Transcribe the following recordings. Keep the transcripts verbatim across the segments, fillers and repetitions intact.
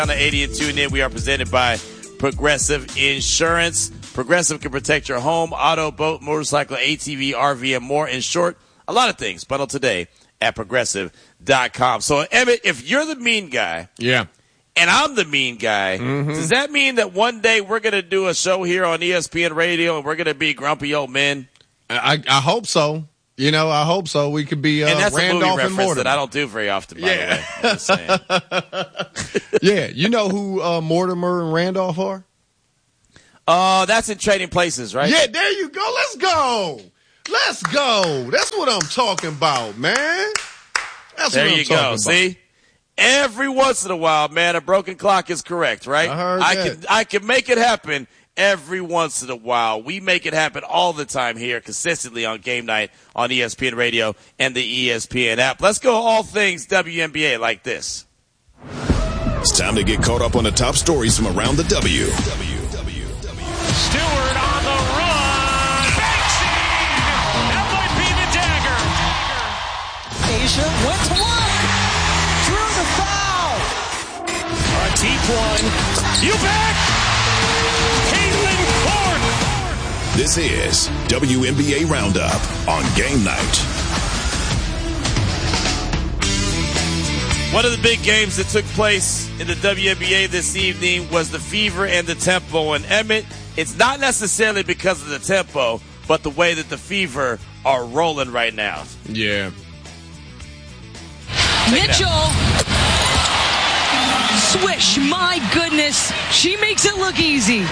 On the eighty and tune in, we are presented by Progressive Insurance. Progressive can protect your home, auto, boat, motorcycle, A T V, R V, and more. In short, a lot of things. Bundle today at progressive dot com. So, Emmett, if you're the mean guy, yeah, and I'm the mean guy, mm-hmm. does that mean that one day we're going to do a show here on E S P N Radio and we're going to be grumpy old men? I, I hope so. You know, I hope so. We could be uh, and that's Randolph a movie and reference Mortimer. that I don't do very often, by yeah. the way. I'm just saying. Yeah, you know who uh, Mortimer and Randolph are? Uh, that's in Trading Places, right? Yeah, there you go. Let's go. Let's go. That's what I'm talking about, man. That's there what I'm you talking go. about. See? Every once in a while, man, a broken clock is correct, right? I heard I that. can I can make it happen every once in a while. We make it happen all the time here, consistently on Game Night on E S P N Radio and the E S P N app. Let's go all things W N B A like this. It's time to get caught up on the top stories from around the W. Stewart on the run. Banksy! That might be the dagger. Asia went to one. Drew the foul. A deep one. You back. Caitlin Clark. This is W N B A Roundup on Game Night. One of the big games that took place in the W N B A this evening was the Fever and the Tempo. And Emmett, it's not necessarily because of the tempo, but the way that the Fever are rolling right now. Yeah. Mitchell. Swish. My goodness. She makes it look easy.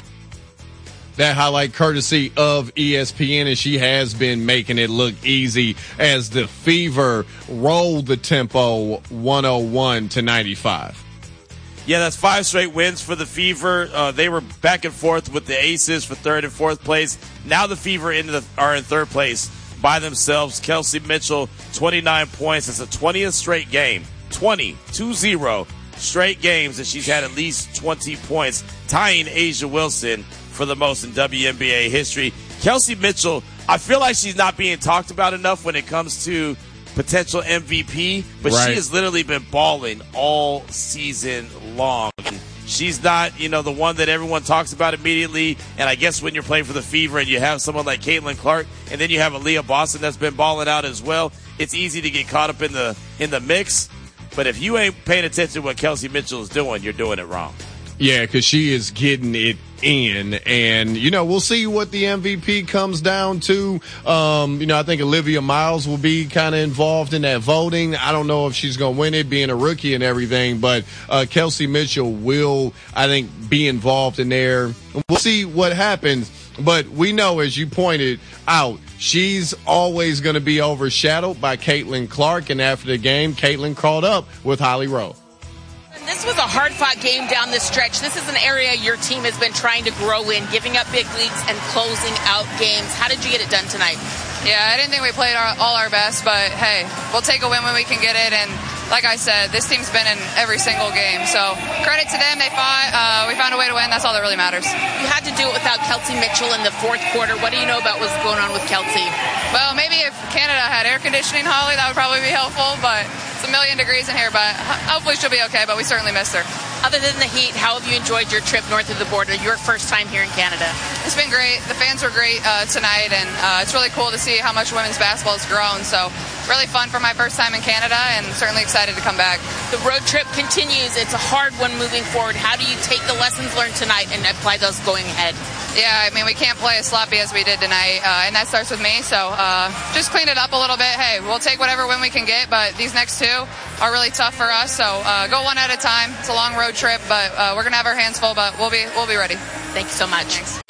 That highlight courtesy of E S P N, and she has been making it look easy as the Fever rolled the Tempo one oh one to ninety-five. Yeah, that's five straight wins for the Fever. Uh, they were back and forth with the Aces for third and fourth place. Now the Fever into the, are in third place by themselves. Kelsey Mitchell, twenty-nine points. It's a twentieth straight game. twenty, two zero straight games that she's had at least twenty points, tying Asia Wilson for the most in W N B A history. Kelsey Mitchell, I feel like she's not being talked about enough when it comes to potential M V P, but right. she has literally been balling all season long. She's not, you know, the one that everyone talks about immediately, and I guess when you're playing for the Fever and you have someone like Caitlin Clark, and then you have Aaliyah Boston that's been balling out as well, it's easy to get caught up in the in the mix. But if you ain't paying attention to what Kelsey Mitchell is doing, you're doing it wrong. Yeah, because she is getting it in, and you know we'll see what the M V P comes down to. Um, you know, I think Olivia Miles will be kind of involved in that voting. I don't know if she's going to win it, being a rookie and everything, but uh, Kelsey Mitchell will, I think, be involved in there. We'll see what happens, but we know, as you pointed out, she's always going to be overshadowed by Caitlin Clark, and after the game, Caitlin caught up with Holly Rowe. This was a hard-fought game down the stretch. This is an area your team has been trying to grow in, giving up big leads and closing out games. How did you get it done tonight? Yeah, I didn't think we played our, all our best, but hey, we'll take a win when we can get it. And like I said, this team's been in every single game. So credit to them. They fought. Uh, we found a way to win. That's all that really matters. You had to do it without Kelsey Mitchell in the fourth quarter. What do you know about what's going on with Kelsey? Well, maybe if Canada had air conditioning, Holly, that would probably be helpful, but it's a million degrees in here, but hopefully she'll be okay, but we certainly missed her. Other than the heat, how have you enjoyed your trip north of the border, your first time here in Canada? It's been great. The fans were great uh, tonight, and uh, it's really cool to see how much women's basketball has grown. So really fun for my first time in Canada, and certainly excited to come back. The road trip continues. It's a hard one moving forward. How do you take the lessons learned tonight and apply those going ahead? Yeah, I mean, we can't play as sloppy as we did tonight, uh, and that starts with me. So uh, just clean it up a little bit. Hey, we'll take whatever win we can get, but these next two are really tough for us. So uh, go one at a time. It's a long road trip, but uh, we're gonna have our hands full. But we'll be we'll be ready. Thank you so much. Thanks.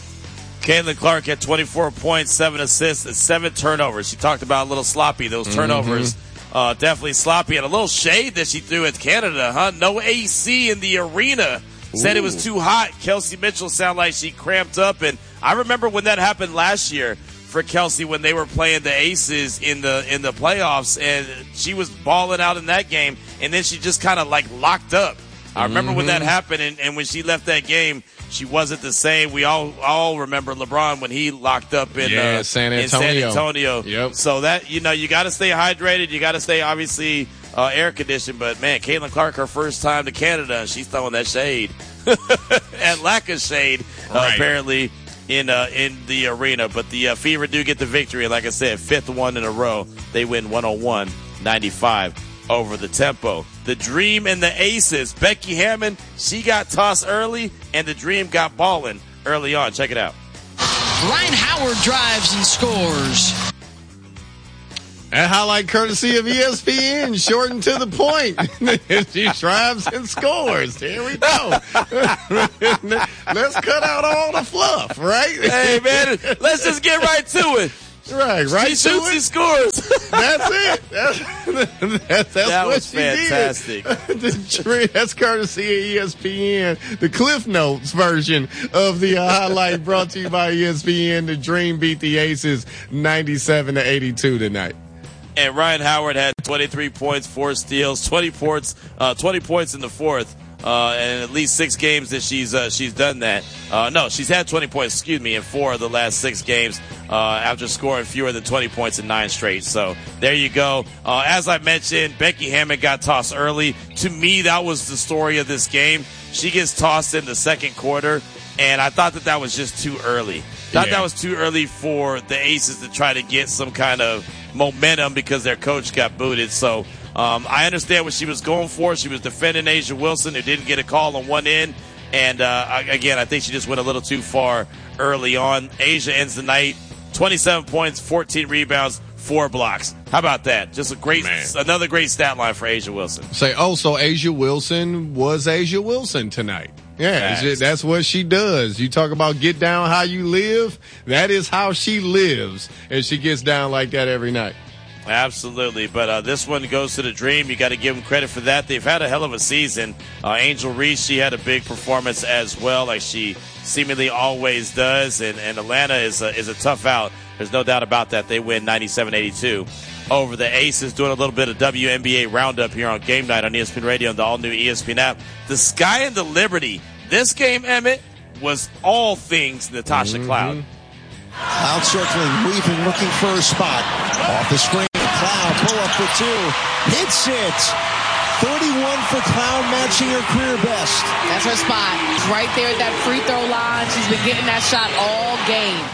Caitlin Clark had twenty-four points, seven assists, and seven turnovers. She talked about a little sloppy. Those turnovers, mm-hmm. uh, definitely sloppy. And a little shade that she threw at Canada, huh? No A C in the arena. Said Ooh. It was too hot. Kelsey Mitchell sounded like she cramped up. And I remember when that happened last year for Kelsey when they were playing the Aces in the in the playoffs, and she was balling out in that game, and then she just kind of like locked up. I remember mm-hmm. when that happened, and, and when she left that game, she wasn't the same. We all all remember LeBron when he locked up in, yeah, uh, San in San Antonio. Antonio. Yep. So that, you know, you got to stay hydrated. You got to stay obviously uh, air conditioned. But, man, Caitlin Clark, her first time to Canada, and she's throwing that shade. And lack of shade, uh, right. apparently, in uh, in the arena. But the uh, Fever do get the victory. Like I said, fifth one in a row. They win one oh one ninety-five over the Tempo. The Dream and the Aces. Becky Hammon, she got tossed early, and the Dream got balling early on. Check it out. Ryan Howard drives and scores. That highlight courtesy of E S P N, shortened to the point. She drives and scores. Here we go. Let's cut out all the fluff, right? Hey, man, let's just get right to it. Right, right. She shoots, he scores. That's it. That's, that's, that's that what was she fantastic. Did. The, that's courtesy of E S P N. The Cliff Notes version of the uh, highlight brought to you by E S P N. The Dream beat the Aces ninety-seven to eighty-two tonight. And Ryan Howard had twenty-three points, four steals, twenty points, uh, twenty points in the fourth. Uh, and at least six games that she's uh, she's done that. Uh, no, she's had twenty points, excuse me, in four of the last six games uh, after scoring fewer than twenty points in nine straight. So there you go. Uh, as I mentioned, Becky Hammon got tossed early. To me, that was the story of this game. She gets tossed in the second quarter, and I thought that that was just too early. Thought yeah. that was too early for the Aces to try to get some kind of momentum because their coach got booted. So um, I understand what she was going for. She was defending A'ja Wilson, who didn't get a call on one end. And, uh, again, I think she just went a little too far early on. A'ja ends the night, twenty-seven points, fourteen rebounds, four blocks. How about that? Just a great, Man. another great stat line for A'ja Wilson. Say, oh, so A'ja Wilson was A'ja Wilson tonight. Yeah, that's, that's what she does. You talk about get down how you live. That is how she lives, and she gets down like that every night. Absolutely, but uh, this one goes to the Dream. You got to give them credit for that. They've had a hell of a season. Uh, Angel Reese, she had a big performance as well, like she seemingly always does. And, and Atlanta is a, is a tough out. There's no doubt about that. They win ninety-seven eighty-two over the Aces. Doing a little bit of W N B A roundup here on Game Night on E S P N Radio and the all-new E S P N app. The Sky and the Liberty. This game, Emmett, was all things Natasha mm-hmm. Cloud. Cloud circling, weaving, looking for a spot. Off the screen, Cloud, pull up for two. Hits it. thirty-one for Cloud, matching her career best. That's her spot. Right there at that free throw line. She's been getting that shot all game.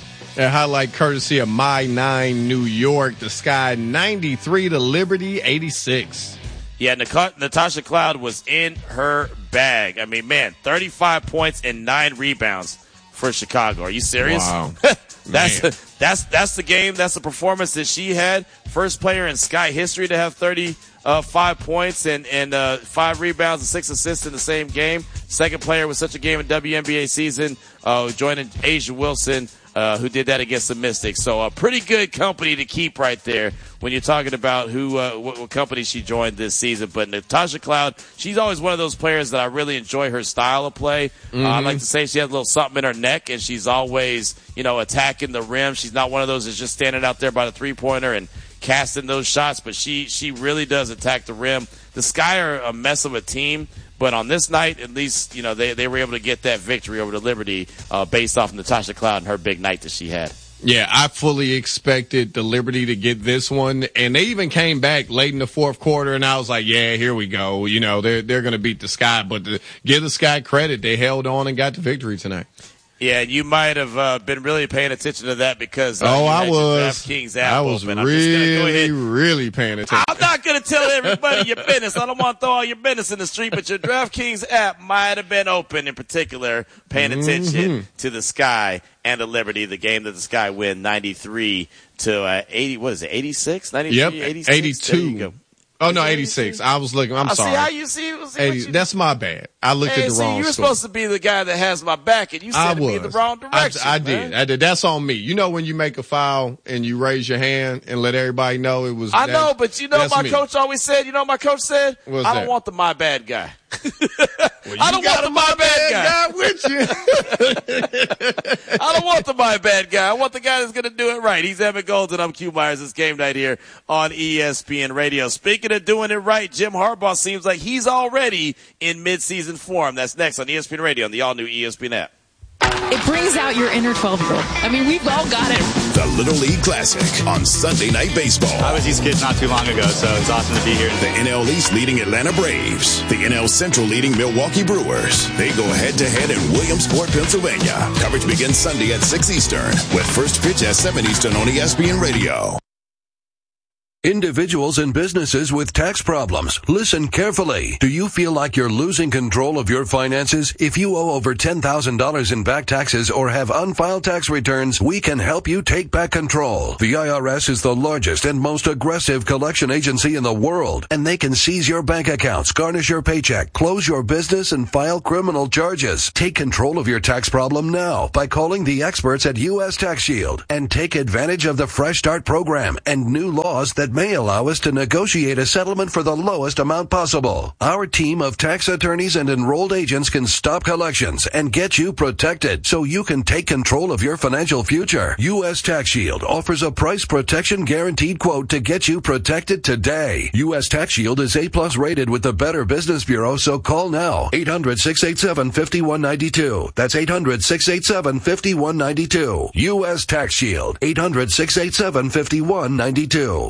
A highlight courtesy of My Nine New York. The Sky ninety-three to Liberty eighty-six. Yeah, Natasha Cloud was in her bag. I mean, man, thirty-five points and nine rebounds for Chicago. Are you serious? Wow. that's the, that's that's the game. That's the performance that she had. First player in Sky history to have thirty-five points and and uh, five rebounds and six assists in the same game. Second player with such a game in W N B A season, uh, joining A'ja Wilson, uh, who did that against the Mystics. So a uh, pretty good company to keep right there when you're talking about who uh, what, what company she joined this season. But Natasha Cloud, she's always one of those players that I really enjoy her style of play. Mm-hmm. Uh, I like to say she has a little something in her neck, and she's always, you know, attacking the rim. She's not one of those that's just standing out there by the three-pointer and casting those shots, but she she really does attack the rim. The Sky are a mess of a team, but on this night, at least, you know, they, they were able to get that victory over the Liberty uh, based off of Natasha Cloud and her big night that she had. Yeah, I fully expected the Liberty to get this one, and they even came back late in the fourth quarter, and I was like, yeah, here we go. You know, they're, they're going to beat the Sky, but to give the Sky credit, they held on and got the victory tonight. Yeah, you might have uh, been really paying attention to that because uh, oh, you I had was. your DraftKings app I was open. really, go ahead. really paying attention. I'm not going to tell everybody your business. I don't want to throw all your business in the street, but your DraftKings app might have been open, in particular, paying attention mm-hmm. to the Sky and the Liberty, the game that the Sky win ninety-three to uh, eighty. What is it? eighty-six? ninety-three, yep, eighty-six? eighty-two. Oh, no, eighty-six. I was looking. I'm I sorry. See how you see? see eighty, you, that's my bad. I looked hey, at the see, wrong you were score. supposed to be the guy that has my back, and you said me in the wrong direction. I, I man. did. I did. That's on me. You know when you make a foul and you raise your hand and let everybody know it was. I that, know, but you know my me. coach always said. You know what my coach said? What's I don't that? want the my bad guy. Well, I don't want the my bad guy. guy with you. I don't want the my bad guy. I want the guy that's going to do it right. He's Emmett Golden. I'm Q Myers. It's Game Night here on E S P N Radio. Speaking of doing it right, Jim Harbaugh seems like he's already in midseason form. That's next on E S P N Radio on the all-new E S P N app. It brings out your inner twelve-year-old. I mean, we've all got it. The Little League Classic on Sunday Night Baseball. I was these kids not too long ago, so it's awesome to be here. The N L East leading Atlanta Braves. The N L Central leading Milwaukee Brewers. They go head-to-head in Williamsport, Pennsylvania. Coverage begins Sunday at six Eastern with first pitch at seven Eastern on E S P N Radio. Individuals and businesses with tax problems, listen carefully. Do you feel like you're losing control of your finances? If you owe over ten thousand dollars in back taxes or have unfiled tax returns, we can help you take back control. The I R S is the largest and most aggressive collection agency in the world, and they can seize your bank accounts, garnish your paycheck, close your business, and file criminal charges. Take control of your tax problem now by calling the experts at U S Tax Shield and take advantage of the Fresh Start program and new laws that may allow us to negotiate a settlement for the lowest amount possible. Our team of tax attorneys and enrolled agents can stop collections and get you protected so you can take control of your financial future. U S Tax Shield offers a price protection guaranteed quote to get you protected today. U S Tax Shield is A plus rated with the Better Business Bureau, so call now. eight hundred, six eight seven, five one nine two. That's eight hundred, six eight seven, five one nine two. U S Tax Shield. eight hundred, six eight seven, five one nine two.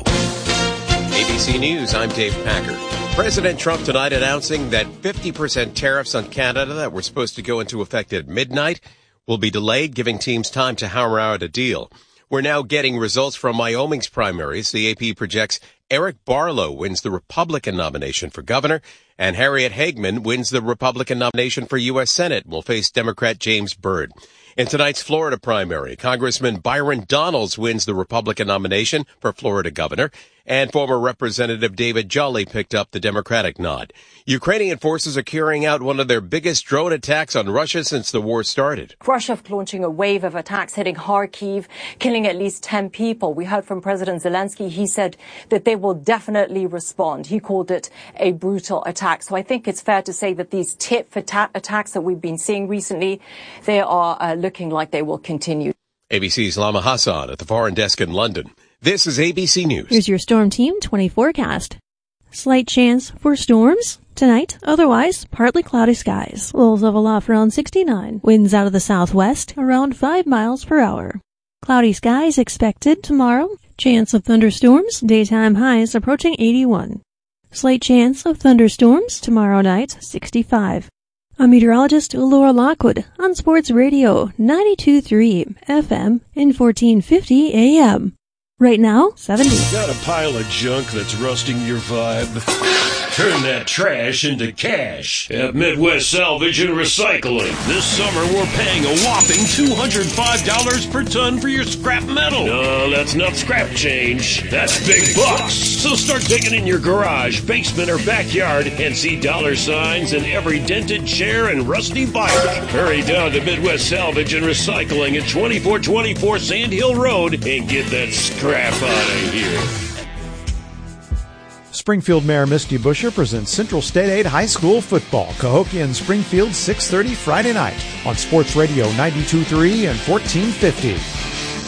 A B C News, I'm Dave Packer. President Trump tonight announcing that fifty percent tariffs on Canada that were supposed to go into effect at midnight will be delayed, giving teams time to hammer out a deal. We're now getting results from Wyoming's primaries. The A P projects Eric Barlow wins the Republican nomination for governor, and Harriet Hagman wins the Republican nomination for U S Senate and will face Democrat James Byrd. In tonight's Florida primary, Congressman Byron Donalds wins the Republican nomination for Florida governor, and former Representative David Jolly picked up the Democratic nod. Ukrainian forces are carrying out one of their biggest drone attacks on Russia since the war started. Russia launching a wave of attacks hitting Kharkiv, killing at least ten people. We heard from President Zelensky. He said that they will definitely respond. He called it a brutal attack. So I think it's fair to say that these tit-for-tat attacks that we've been seeing recently, they are uh, looking like they will continue. A B C's Lama Hassan at the Foreign Desk in London. This is A B C News. Here's your Storm Team twenty forecast. Slight chance for storms tonight, otherwise partly cloudy skies. Lows level off around sixty-nine. Winds out of the southwest around five miles per hour. Cloudy skies expected tomorrow. Chance of thunderstorms, daytime highs approaching eighty-one. Slight chance of thunderstorms tomorrow night, sixty-five. I'm meteorologist Laura Lockwood on Sports Radio ninety-two point three F M and fourteen fifty A M. Right now, seventy. Got a pile of junk that's rusting your vibe? Turn that trash into cash at Midwest Salvage and Recycling. This summer, we're paying a whopping two hundred five dollars per ton for your scrap metal. No, that's not scrap change. That's big bucks. So start digging in your garage, basement, or backyard and see dollar signs in every dented chair and rusty bike. Hurry down to Midwest Salvage and Recycling at twenty-four twenty-four Sand Hill Road and get that scrap out of here. Springfield Mayor Misty Buscher presents Central State Aid High School football. Cahokia and Springfield, six thirty Friday night on Sports Radio ninety-two point three and fourteen fifty.